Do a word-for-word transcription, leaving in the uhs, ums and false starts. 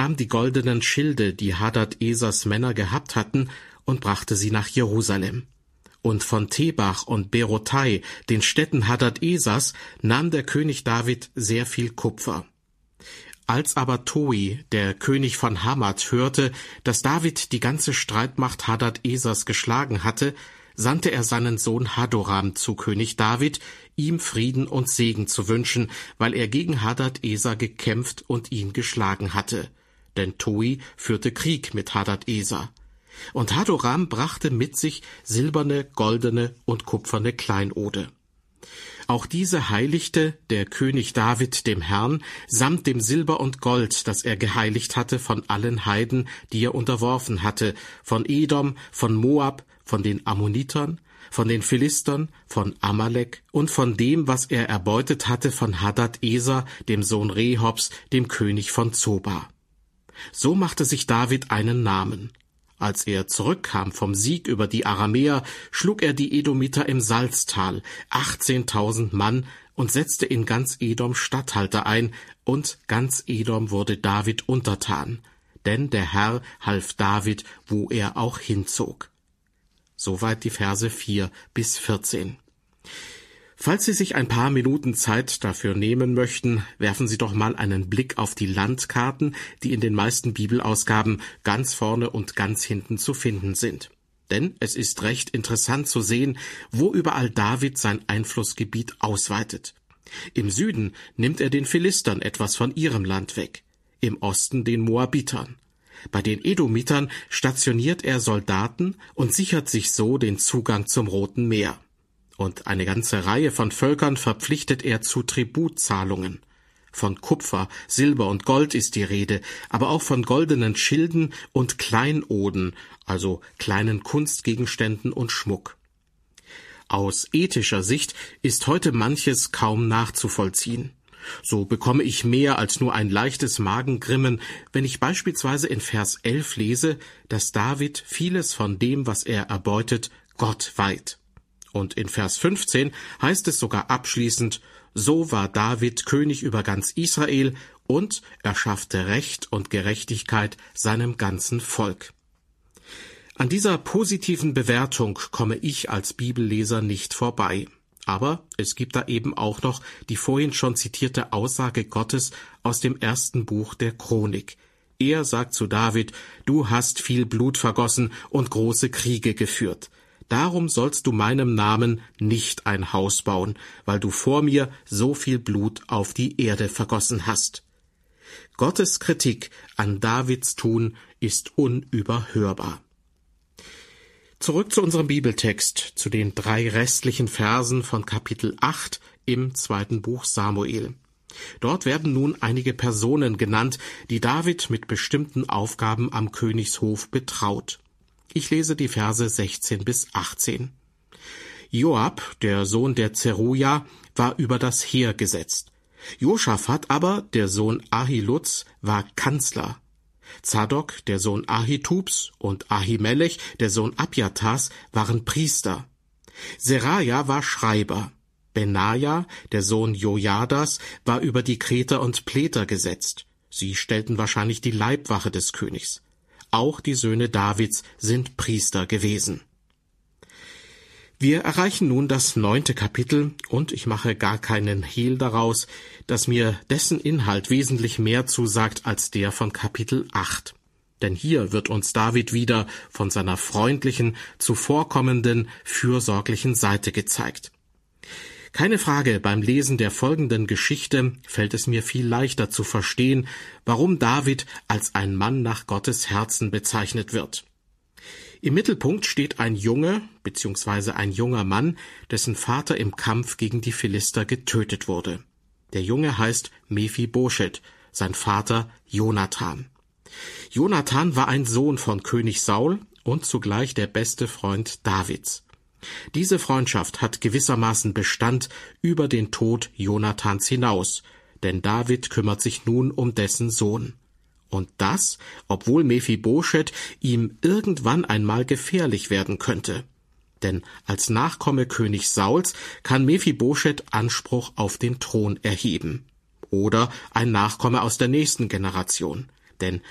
nahm die goldenen Schilde, die Hadad-Esers Männer gehabt hatten, und brachte sie nach Jerusalem. Und von Tebach und Berothai, den Städten Hadad-Esers, nahm der König David sehr viel Kupfer. Als aber Toi, der König von Hamath, hörte, dass David die ganze Streitmacht Hadad-Esers geschlagen hatte, sandte er seinen Sohn Hadoram zu König David, ihm Frieden und Segen zu wünschen, weil er gegen Hadad-Eser gekämpft und ihn geschlagen hatte. Denn Toi führte Krieg mit Hadad-Eser. Und Hadoram brachte mit sich silberne, goldene und kupferne Kleinode. Auch diese heiligte der König David dem Herrn, samt dem Silber und Gold, das er geheiligt hatte von allen Heiden, die er unterworfen hatte, von Edom, von Moab, von den Ammonitern, von den Philistern, von Amalek und von dem, was er erbeutet hatte von Hadad-Eser, dem Sohn Rehobs, dem König von Zoba. So machte sich David einen Namen. Als er zurückkam vom Sieg über die Aramäer, schlug er die Edomiter im Salztal, achtzehntausend Mann, und setzte in ganz Edom Statthalter ein, und ganz Edom wurde David untertan, denn der Herr half David, wo er auch hinzog. Soweit die Verse vier bis vierzehn. Falls Sie sich ein paar Minuten Zeit dafür nehmen möchten, werfen Sie doch mal einen Blick auf die Landkarten, die in den meisten Bibelausgaben ganz vorne und ganz hinten zu finden sind. Denn es ist recht interessant zu sehen, wo überall David sein Einflussgebiet ausweitet. Im Süden nimmt er den Philistern etwas von ihrem Land weg, im Osten den Moabitern. Bei den Edomitern stationiert er Soldaten und sichert sich so den Zugang zum Roten Meer. Und eine ganze Reihe von Völkern verpflichtet er zu Tributzahlungen. Von Kupfer, Silber und Gold ist die Rede, aber auch von goldenen Schilden und Kleinoden, also kleinen Kunstgegenständen und Schmuck. Aus ethischer Sicht ist heute manches kaum nachzuvollziehen. So bekomme ich mehr als nur ein leichtes Magengrimmen, wenn ich beispielsweise in Vers elf lese, dass David vieles von dem, was er erbeutet, Gott weiht. Und in Vers fünfzehn heißt es sogar abschließend, so war David König über ganz Israel und er schaffte Recht und Gerechtigkeit seinem ganzen Volk. An dieser positiven Bewertung komme ich als Bibelleser nicht vorbei. Aber es gibt da eben auch noch die vorhin schon zitierte Aussage Gottes aus dem ersten Buch der Chronik. Er sagt zu David, du hast viel Blut vergossen und große Kriege geführt. Darum sollst du meinem Namen nicht ein Haus bauen, weil du vor mir so viel Blut auf die Erde vergossen hast. Gottes Kritik an Davids Tun ist unüberhörbar. Zurück zu unserem Bibeltext, zu den drei restlichen Versen von Kapitel acht im zweiten Buch Samuel. Dort werden nun einige Personen genannt, die David mit bestimmten Aufgaben am Königshof betraut. Ich lese die Verse sechzehn bis achtzehn. Joab, der Sohn der Zeruja, war über das Heer gesetzt. Joschafat aber, der Sohn Ahiluds, war Kanzler. Zadok, der Sohn Ahitubs, und Ahimelech, der Sohn Abjatas, waren Priester. Seraja war Schreiber. Benaja, der Sohn Jojadas, war über die Kreter und Pleter gesetzt. Sie stellten wahrscheinlich die Leibwache des Königs. Auch die Söhne Davids sind Priester gewesen. Wir erreichen nun das neunte Kapitel, und ich mache gar keinen Hehl daraus, dass mir dessen Inhalt wesentlich mehr zusagt als der von Kapitel acht. Denn hier wird uns David wieder von seiner freundlichen, zuvorkommenden, fürsorglichen Seite gezeigt. Keine Frage, beim Lesen der folgenden Geschichte fällt es mir viel leichter zu verstehen, warum David als ein Mann nach Gottes Herzen bezeichnet wird. Im Mittelpunkt steht ein Junge bzw. ein junger Mann, dessen Vater im Kampf gegen die Philister getötet wurde. Der Junge heißt Mephibosheth, sein Vater Jonathan. Jonathan war ein Sohn von König Saul und zugleich der beste Freund Davids. Diese Freundschaft hat gewissermaßen Bestand über den Tod Jonathans hinaus, denn David kümmert sich nun um dessen Sohn. Und das, obwohl Mephibosheth ihm irgendwann einmal gefährlich werden könnte. Denn als Nachkomme König Sauls kann Mephibosheth Anspruch auf den Thron erheben. Oder ein Nachkomme aus der nächsten Generation. Denn